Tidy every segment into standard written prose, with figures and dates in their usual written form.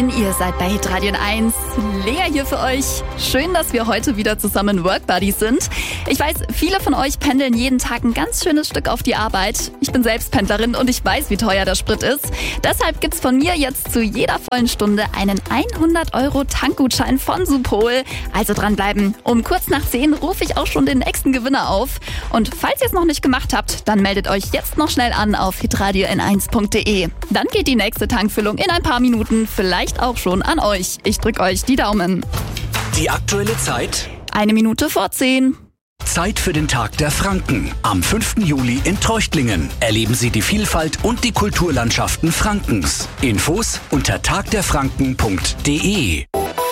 Ihr seid bei Hitradio 1. Lea hier für euch. Schön, dass wir heute wieder zusammen Workbuddies sind. Ich weiß, viele von euch pendeln jeden Tag ein ganz schönes Stück auf die Arbeit. Ich bin selbst Pendlerin und ich weiß, wie teuer der Sprit ist. Deshalb gibt's von mir jetzt zu jeder vollen Stunde einen 100€ Tankgutschein von Supol. Also dranbleiben. Um kurz nach 10 rufe ich auch schon den nächsten Gewinner auf. Und falls ihr es noch nicht gemacht habt, dann meldet euch jetzt noch schnell an auf hitradio-n1.de. Dann geht die nächste Tankfüllung in ein paar Minuten, vielleicht auch schon an euch. Ich drücke euch die Daumen. Die aktuelle Zeit? 9:45. Zeit für den Tag der Franken. Am 5. Juli in Treuchtlingen. Erleben Sie die Vielfalt und die Kulturlandschaften Frankens. Infos unter tagderfranken.de.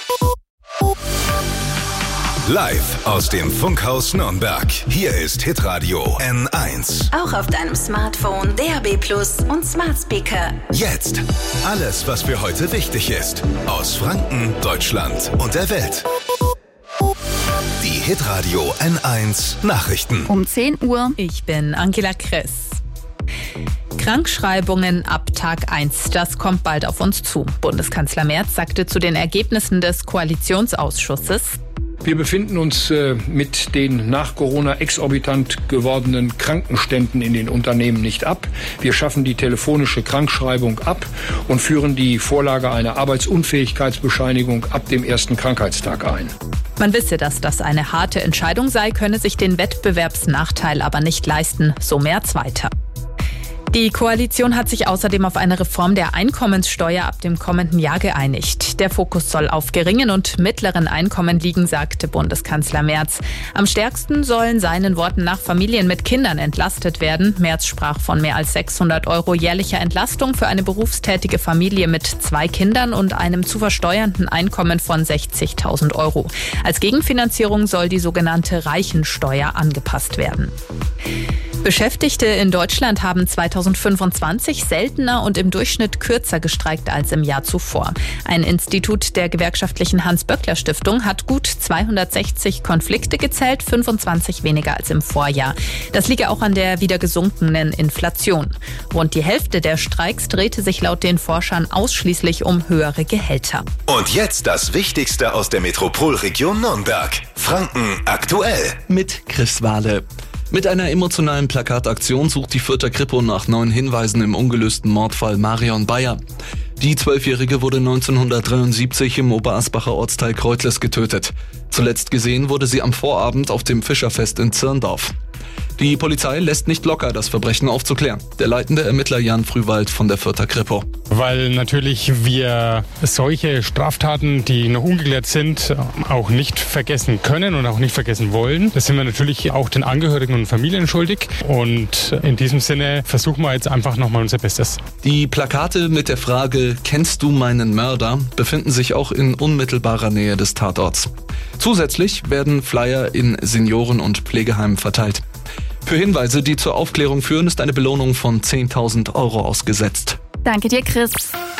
Live aus dem Funkhaus Nürnberg. Hier ist Hitradio N1. Auch auf deinem Smartphone, DAB+ und Smart Speaker. Jetzt alles, was für heute wichtig ist. Aus Franken, Deutschland und der Welt. Die Hitradio N1 Nachrichten. Um 10 Uhr. Ich bin Angela Kress. Krankschreibungen ab Tag 1, das kommt bald auf uns zu. Bundeskanzler Merz sagte zu den Ergebnissen des Koalitionsausschusses: Wir befinden uns mit den nach Corona exorbitant gewordenen Krankenständen in den Unternehmen nicht ab. Wir schaffen die telefonische Krankschreibung ab und führen die Vorlage einer Arbeitsunfähigkeitsbescheinigung ab dem ersten Krankheitstag ein. Man wisse, dass das eine harte Entscheidung sei, könne sich den Wettbewerbsnachteil aber nicht leisten, so Merz weiter. Die Koalition hat sich außerdem auf eine Reform der Einkommenssteuer ab dem kommenden Jahr geeinigt. Der Fokus soll auf geringen und mittleren Einkommen liegen, sagte Bundeskanzler Merz. Am stärksten sollen seinen Worten nach Familien mit Kindern entlastet werden. Merz sprach von mehr als 600€ jährlicher Entlastung für eine berufstätige Familie mit 2 Kindern und einem zu versteuernden Einkommen von 60.000 €. Als Gegenfinanzierung soll die sogenannte Reichensteuer angepasst werden. Beschäftigte in Deutschland haben 2025 seltener und im Durchschnitt kürzer gestreikt als im Jahr zuvor. Ein Institut der gewerkschaftlichen Hans-Böckler-Stiftung hat gut 260 Konflikte gezählt, 25 weniger als im Vorjahr. Das liege auch an der wieder gesunkenen Inflation. Rund die Hälfte der Streiks drehte sich laut den Forschern ausschließlich um höhere Gehälter. Und jetzt das Wichtigste aus der Metropolregion Nürnberg. Franken aktuell. Mit Chris Wahle. Mit einer emotionalen Plakataktion sucht die Fürther Kripo nach neuen Hinweisen im ungelösten Mordfall Marion Bayer. Die 12-Jährige wurde 1973 im Oberasbacher Ortsteil Kreutles getötet. Zuletzt gesehen wurde sie am Vorabend auf dem Fischerfest in Zirndorf. Die Polizei lässt nicht locker, das Verbrechen aufzuklären. Der leitende Ermittler Jan Frühwald von der Fürther Kripo. Weil natürlich wir solche Straftaten, die noch ungeklärt sind, auch nicht vergessen können und auch nicht vergessen wollen. Das sind wir natürlich auch den Angehörigen und Familien schuldig. Und in diesem Sinne versuchen wir jetzt einfach nochmal unser Bestes. Die Plakate mit der Frage „Kennst du meinen Mörder?" befinden sich auch in unmittelbarer Nähe des Tatorts. Zusätzlich werden Flyer in Senioren- und Pflegeheimen verteilt. Für Hinweise, die zur Aufklärung führen, ist eine Belohnung von 10.000 € ausgesetzt. Danke dir, Chris.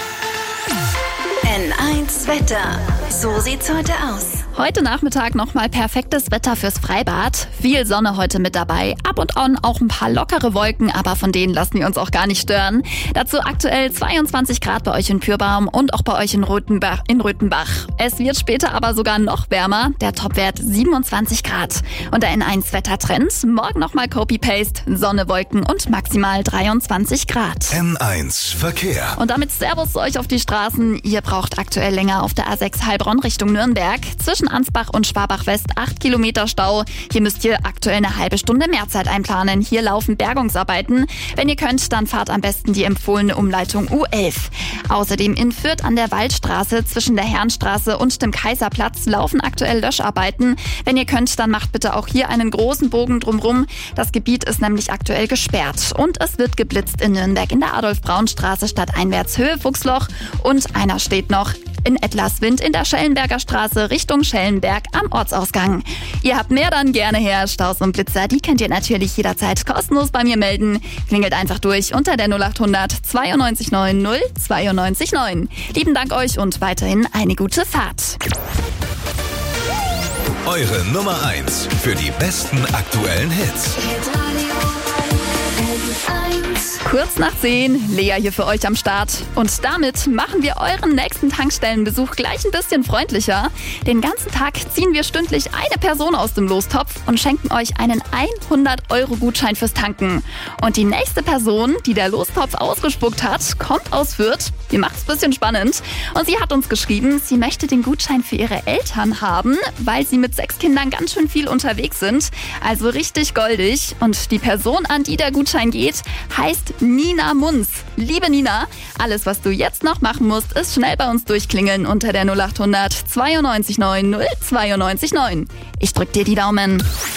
N1 Wetter. So sieht's heute aus. Heute Nachmittag nochmal perfektes Wetter fürs Freibad. Viel Sonne heute mit dabei. Ab und an auch ein paar lockere Wolken, aber von denen lassen wir uns auch gar nicht stören. Dazu aktuell 22 Grad bei euch in Pyrbaum und auch bei euch in Röthenbach. Es wird später aber sogar noch wärmer. Der Topwert 27 Grad. Und der N1 Wettertrend. Morgen nochmal Copy-Paste, Sonne, Wolken und maximal 23 Grad. N1 Verkehr. Und damit Servus zu euch auf die Straßen. Ihr braucht aktuell länger auf der A6 Heilbronn Richtung Nürnberg. Zwischen Ansbach und Schwabach West 8 Kilometer Stau. Hier müsst ihr aktuell eine halbe Stunde mehr Zeit einplanen. Hier laufen Bergungsarbeiten. Wenn ihr könnt, dann fahrt am besten die empfohlene Umleitung U11. Außerdem in Fürth an der Waldstraße zwischen der Herrnstraße und dem Kaiserplatz laufen aktuell Löscharbeiten. Wenn ihr könnt, dann macht bitte auch hier einen großen Bogen drumrum. Das Gebiet ist nämlich aktuell gesperrt. Und es wird geblitzt in Nürnberg in der Adolf-Braun-Straße stadteinwärts Höhe Fuchsloch. Und einer steht noch in Edlerswind in der Schellenberger Straße Richtung Schellenberg am Ortsausgang. Ihr habt mehr, dann gerne her. Staus und Blitzer, die könnt ihr natürlich jederzeit kostenlos bei mir melden. Klingelt einfach durch unter der 0800 92 9 092 9. Lieben Dank euch und weiterhin eine gute Fahrt. Eure Nummer 1 für die besten aktuellen Hits. Hitradio N1. Kurz nach 10, Lea hier für euch am Start. Und damit machen wir euren nächsten Tankstellenbesuch gleich ein bisschen freundlicher. Den ganzen Tag ziehen wir stündlich eine Person aus dem Lostopf und schenken euch einen 100-Euro-Gutschein fürs Tanken. Und die nächste Person, die der Lostopf ausgespuckt hat, kommt aus Fürth. Wir machen es ein bisschen spannend. Und sie hat uns geschrieben, sie möchte den Gutschein für ihre Eltern haben, weil sie mit 6 Kindern ganz schön viel unterwegs sind. Also richtig goldig. Und die Person, an die der Gutschein geht, heißt Nina Munz. Liebe Nina, alles, was du jetzt noch machen musst, ist schnell bei uns durchklingeln unter der 0800 92 9 092 9. Ich drück dir die Daumen.